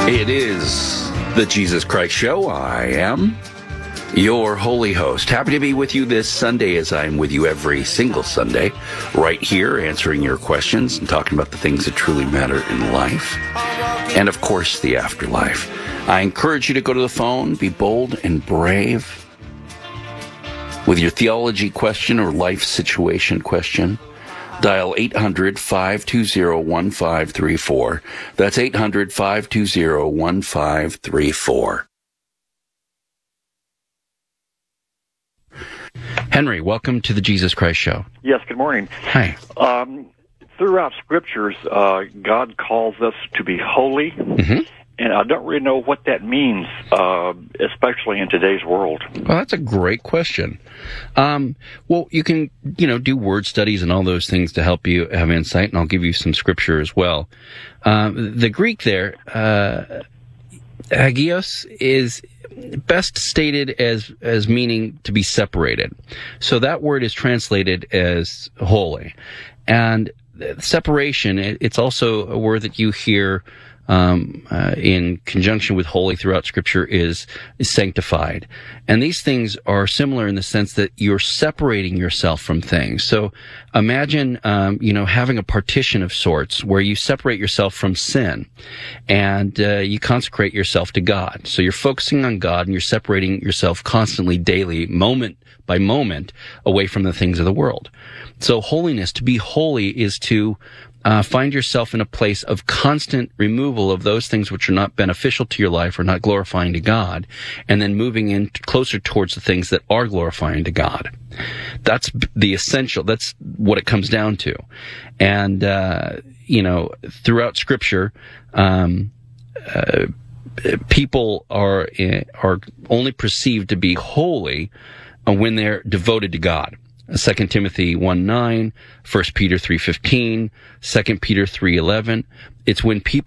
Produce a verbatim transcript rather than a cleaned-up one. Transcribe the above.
It is the Jesus Christ Show. I am your holy host. Happy to be with you this Sunday, as I'm with you every single Sunday, right here, answering your questions and talking about the things that truly matter in life, and of course, the afterlife. I encourage you to go to the phone, be bold and brave with your theology question or life situation question. Dial eight hundred, five two zero, one five three four. That's eight hundred, five two zero, one five three four. Henry, welcome to the Jesus Christ Show. Yes, good morning. Hi. Um, throughout Scriptures, uh, God calls us to be holy, Mm-hmm. and I don't really know what that means, uh, especially in today's world. Well, that's a great question. Um, well, you can, you know, do word studies and all those things to help you have insight, and I'll give you some scripture as well. Um, the Greek there, uh, hagios, is best stated as as meaning to be separated. So that word is translated as holy. And separation, it's also a word that you hear um, uh, in conjunction with holy throughout Scripture is, is sanctified. And these things are similar in the sense that you're separating yourself from things. So imagine, um, you know, having a partition of sorts where you separate yourself from sin and uh, you consecrate yourself to God. So you're focusing on God and you're separating yourself constantly, daily, moment by moment, away from the things of the world. So holiness, to be holy, is to uh, find yourself in a place of constant removal of those things which are not beneficial to your life or not glorifying to God, and then moving in closer towards the things that are glorifying to God. That's the essential. That's what it comes down to. And, uh, you know, throughout Scripture, um, uh, people are, are only perceived to be holy when they're devoted to God. Second Timothy one nine, First Peter three fifteen, Second Peter three eleven. It's when people